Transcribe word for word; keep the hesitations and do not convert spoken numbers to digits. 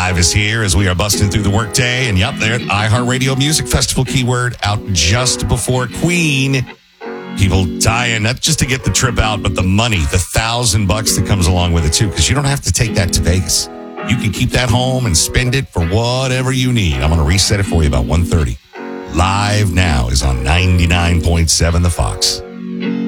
Live is here as we are busting through the workday. And yep, there at iHeartRadio Music Festival keyword out just before Queen. People dying, not just to get the trip out, but the money, the thousand bucks that comes along with it too, because you don't have to take that to Vegas. You can keep that home and spend it for whatever you need. I'm going to reset it for you about one thirty. Live now is on ninety-nine point seven The Fox.